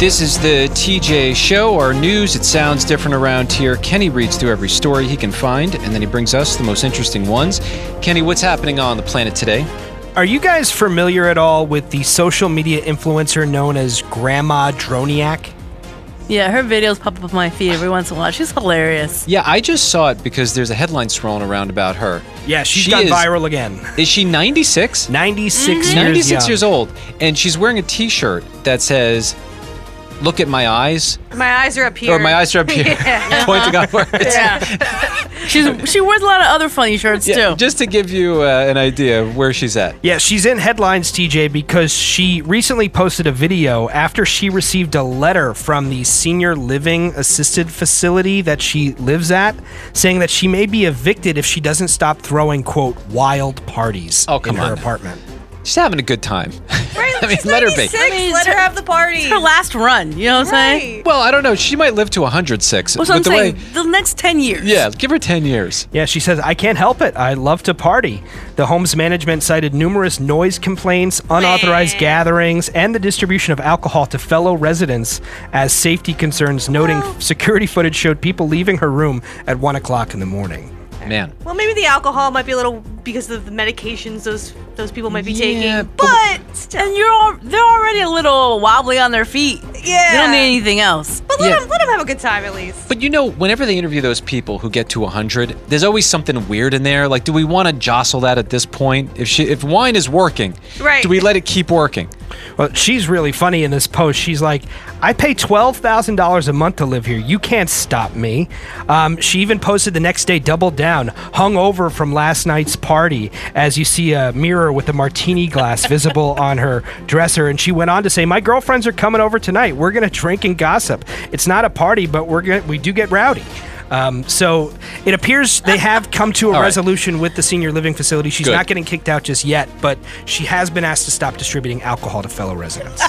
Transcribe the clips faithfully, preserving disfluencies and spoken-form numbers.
This is the T J Show, our news. It sounds different around here. Kenny reads through every story he can find, and then he brings us the most interesting ones. Kenny, what's happening on the planet today? Are you guys familiar at all with the social media influencer known as Grandma Droniak? Yeah, her videos pop up on my feed every once in a while. She's hilarious. Yeah, I just saw it because there's a headline swirling around about her. Yeah, she's She gone is- viral again. Is she ninety-six? ninety-six years ninety-six young. years old, and she's wearing a T-shirt that says, "Look at my eyes," My eyes are up here. or "My eyes are up here," Yeah. pointing upwards. Yeah. She's she wears a lot of other funny shirts Yeah, too. just to give you uh, an idea of where she's at. Yeah, she's in headlines, T J, because she recently posted a video after she received a letter from the senior living assisted facility that she lives at, saying that she may be evicted if she doesn't stop throwing, quote, wild parties Oh, come in her on. apartment. She's having a good time. Right, I mean, she's let her be. ninety-six, I mean, let it's her her- have the party. It's her last run. You know what I'm saying? Right. Well, I don't know. She might live to one hundred six. That's what I'm with the saying. way, The next ten years. yeah, give her ten years. Yeah, she says, I can't help it. I love to party. The home's management cited numerous noise complaints, unauthorized Meh. gatherings, and the distribution of alcohol to fellow residents as safety concerns, noting Well- security footage showed people leaving her room at one o'clock in the morning. Man. Well, maybe the alcohol might be a little because of the medications those those people might be Yeah, taking, but- but still, And you're all, they're already a little wobbly on their feet. yeah, They don't need anything else. But let Yeah. them let them have a good time at least. But you know, whenever they interview those people who get to one hundred, there's always something weird in there. Like, do we want to jostle that at this point? If she, if wine is working, Right. do we let it keep working? Well, she's really funny in this post. She's like, I pay twelve thousand dollars a month to live here. You can't stop me. Um, she even posted the next day, doubled down, hung over from last night's party, as you see a mirror with a martini glass visible on her dresser. And she went on to say, my girlfriends are coming over tonight. We're going to drink and gossip. It's not a party, but we're gonna, we do get rowdy. Um, so it appears they have come to a All right. resolution with the senior living facility. She's Good. not getting kicked out just yet, but she has been asked to stop distributing alcohol to fellow residents.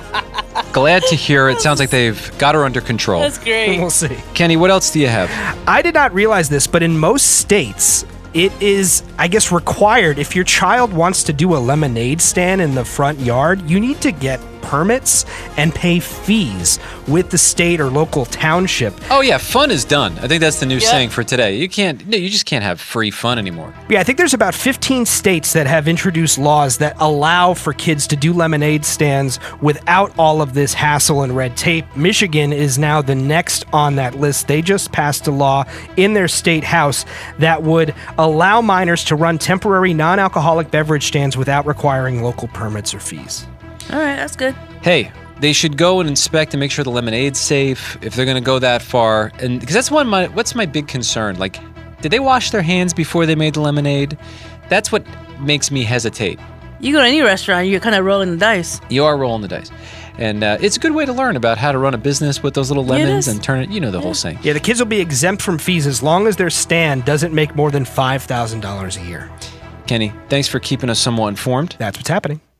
Glad to hear it. Sounds like they've got her under control. That's great. We'll see. Kenny, what else do you have? I did not realize this, but in most states, it is, I guess, required if your child wants to do a lemonade stand in the front yard, you need to get permits and pay fees with the state or local township. Oh yeah, fun is done. I think that's the new Yeah. saying for today. You can't, no, you just can't have free fun anymore. Yeah, I think there's about fifteen states that have introduced laws that allow for kids to do lemonade stands without all of this hassle and red tape. Michigan is now the next on that list. They just passed a law in their state house that would allow minors to run temporary non-alcoholic beverage stands without requiring local permits or fees. All right, that's good. Hey, they should go and inspect and make sure the lemonade's safe if they're going to go that far. And because that's one of my, what's my big concern? Like, did they wash their hands before they made the lemonade? That's what makes me hesitate. You go to any restaurant, you're kind of rolling the dice. You are rolling the dice. And uh, it's a good way to learn about how to run a business with those little Yeah, it lemons is. and turn it, you know, the whole saying. Yeah, the kids will be exempt from fees as long as their stand doesn't make more than five thousand dollars a year. Kenny, thanks for keeping us somewhat informed. That's what's happening.